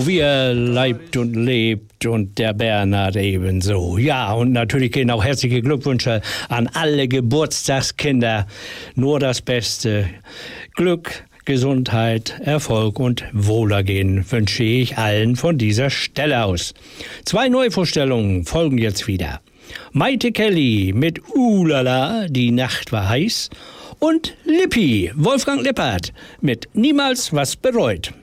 wie er leibt und lebt und der Bernhard ebenso. Ja, und natürlich gehen auch herzliche Glückwünsche an alle Geburtstagskinder. Nur das Beste. Glück, Gesundheit, Erfolg und Wohlergehen wünsche ich allen von dieser Stelle aus. 2 Neuvorstellungen folgen jetzt wieder. Maite Kelly mit Ulala, die Nacht war heiß. Und Lippi, Wolfgang Lippert mit Niemals was bereut.